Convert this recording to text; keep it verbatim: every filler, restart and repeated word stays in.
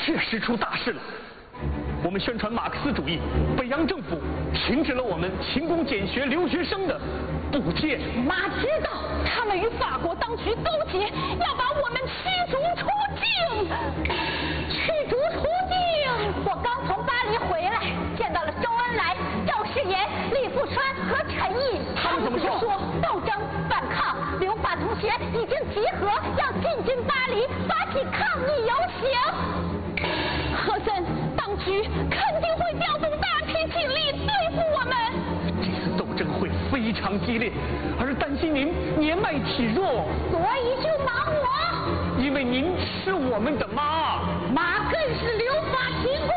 确实出大事了。我们宣传马克思主义，北洋政府停止了我们勤工俭学留学生的补贴。 妈知道他们与法国当局勾结，要把我们驱逐出境。驱逐出境！我刚从巴黎回来，见到了周恩来、赵世炎、李富川和陈毅。 他们怎么说？ 说斗争反抗，留法同学已经集合，要进军巴黎，发起抗议游行。和森，当局肯定会调动大批警力对付我们。 这次斗争会非常激烈，而担心您年迈体弱， 所以就忙我。 因为您是我们的妈。 妈更是留法勤工